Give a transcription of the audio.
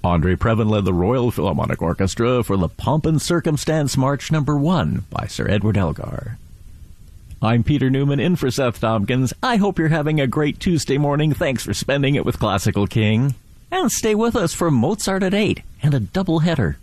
Andre Previn led the Royal Philharmonic Orchestra for the Pomp and Circumstance March No. 1 by Sir Edward Elgar. I'm Peter Newman in for Seth Tompkins. I hope you're having a great Tuesday morning. Thanks for spending it with Classical King. And stay with us for Mozart at 8 and a double header.